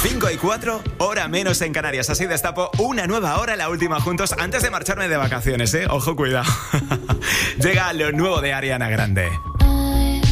5:04, hora menos en Canarias. Así destapo una nueva hora, la última juntos, antes de marcharme de vacaciones, ¿eh? Ojo, cuidado. Llega lo nuevo de Ariana Grande.